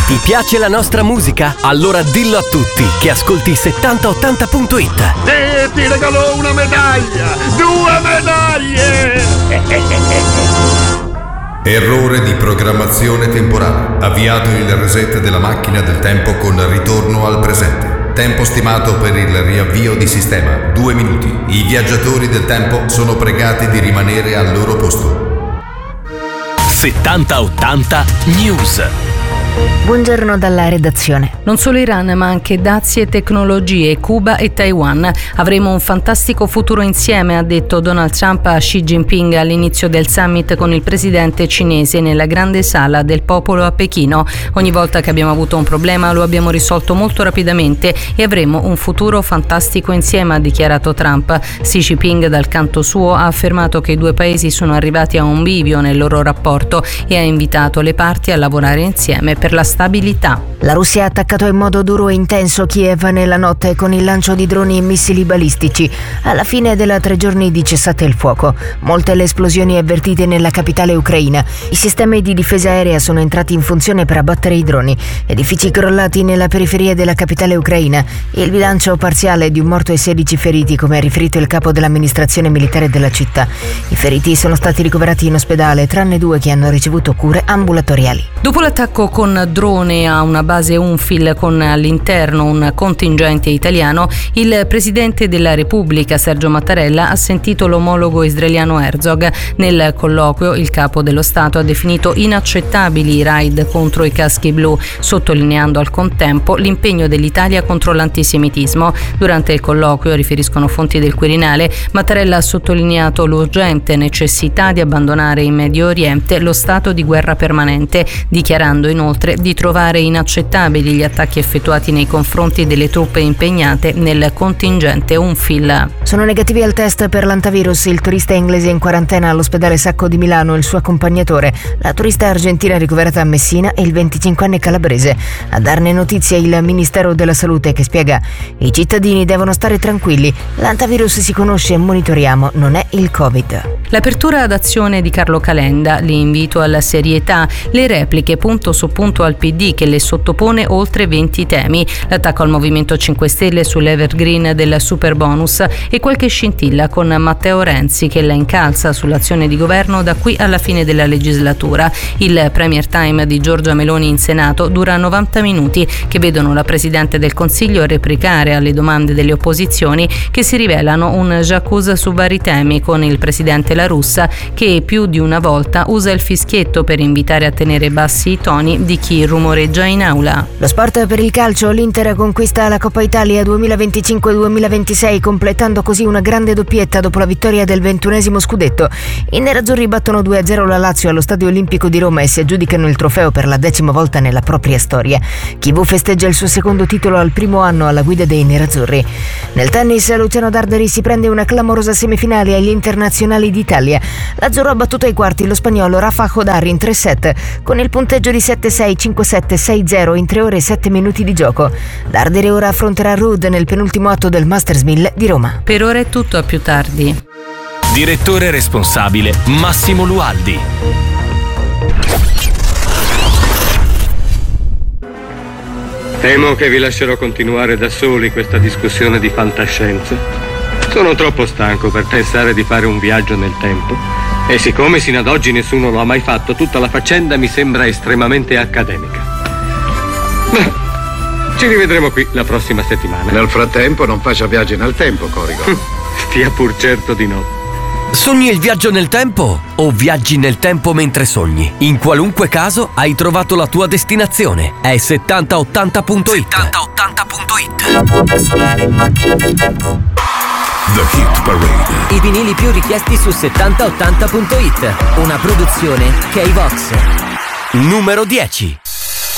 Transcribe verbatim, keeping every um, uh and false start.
Ti piace la nostra musica? Allora dillo a tutti che ascolti settanta ottanta punto it. E ti regalo una medaglia! Due medaglie! Errore di programmazione temporale. Avviato il reset della macchina del tempo con ritorno al presente. Tempo stimato per il riavvio di sistema, due minuti. I viaggiatori del tempo sono pregati di rimanere al loro posto. settanta ottanta News. Buongiorno dalla redazione. Non solo Iran, ma anche dazi e tecnologie, Cuba e Taiwan. Avremo un fantastico futuro insieme, ha detto Donald Trump a Xi Jinping all'inizio del summit con il presidente cinese nella grande sala del popolo a Pechino. Ogni volta che abbiamo avuto un problema lo abbiamo risolto molto rapidamente e avremo un futuro fantastico insieme, ha dichiarato Trump. Xi Jinping dal canto suo ha affermato che i due paesi sono arrivati a un bivio nel loro rapporto e ha invitato le parti a lavorare insieme per la stabilità. La Russia ha attaccato in modo duro e intenso Kiev nella notte con il lancio di droni e missili balistici. Alla fine della tre giorni di cessate il fuoco, molte le esplosioni avvertite nella capitale ucraina. I sistemi di difesa aerea sono entrati in funzione per abbattere i droni. Edifici crollati nella periferia della capitale ucraina. Il bilancio parziale è di un morto e sedici feriti, come ha riferito il capo dell'amministrazione militare della città. I feriti sono stati ricoverati in ospedale, tranne due che hanno ricevuto cure ambulatoriali. Dopo l'attacco con drone a una base UNIFIL con all'interno un contingente italiano, il presidente della Repubblica Sergio Mattarella ha sentito l'omologo israeliano Herzog. Nel colloquio il capo dello Stato ha definito inaccettabili i raid contro i caschi blu, sottolineando al contempo l'impegno dell'Italia contro l'antisemitismo. Durante il colloquio, riferiscono fonti del Quirinale, Mattarella ha sottolineato l'urgente necessità di abbandonare in Medio Oriente lo stato di guerra permanente, dichiarando inoltre di trovare inaccettabili gli attacchi effettuati nei confronti delle truppe impegnate nel contingente UNIFIL. Sono negativi al test per l'antivirus il turista inglese in quarantena all'ospedale Sacco di Milano e il suo accompagnatore, la turista argentina ricoverata a Messina e il venticinquenne calabrese. A darne notizia il Ministero della Salute, che spiega: i cittadini devono stare tranquilli, l'antivirus si conosce e monitoriamo, non è il Covid. L'apertura ad azione di Carlo Calenda, l'invito alla serietà, le repliche punto su punto al P D che le sottopone oltre venti temi, l'attacco al Movimento cinque Stelle sull'evergreen del super bonus e qualche scintilla con Matteo Renzi che la incalza sull'azione di governo da qui alla fine della legislatura. Il Premier Time di Giorgia Meloni in Senato dura novanta minuti che vedono la Presidente del Consiglio replicare alle domande delle opposizioni che si rivelano un jacuzzi su vari temi, con il Presidente La Russa che più di una volta usa il fischietto per invitare a tenere bassi i toni di chi rumoreggia in aula. Lo sport per il calcio, l'Inter conquista la Coppa Italia duemilaventicinque duemilaventisei, completando così una grande doppietta dopo la vittoria del ventunesimo scudetto. I nerazzurri battono due a zero la Lazio allo Stadio Olimpico di Roma e si aggiudicano il trofeo per la decima volta nella propria storia. Chivu festeggia il suo secondo titolo al primo anno alla guida dei nerazzurri. Nel tennis, Luciano Darderi si prende una clamorosa semifinale agli internazionali d'Italia. L'azzurro ha battuto ai quarti lo spagnolo Rafa Hodari in tre set con il punteggio di sette sei, cinque sette, sei zero in tre ore e sette minuti di gioco. Darderi ora affronterà Ruud nel penultimo atto del Masters mille di Roma. Per ora è tutto, a più tardi. Direttore responsabile Massimo Lualdi. Temo che vi lascerò continuare da soli questa discussione di fantascienza. Sono troppo stanco per pensare di fare un viaggio nel tempo e siccome sino ad oggi nessuno lo ha mai fatto, tutta la faccenda mi sembra estremamente accademica. Beh, ci rivedremo qui la prossima settimana. Nel frattempo non faccia viaggi nel tempo, Corico. Stia pur certo di no. Sogni il viaggio nel tempo o viaggi nel tempo mentre sogni? In qualunque caso hai trovato la tua destinazione. È settanta ottanta punto it. settanta ottanta punto it. The Hit Parade. I vinili più richiesti su settanta ottanta punto it. Una produzione K-Vox. Numero dieci.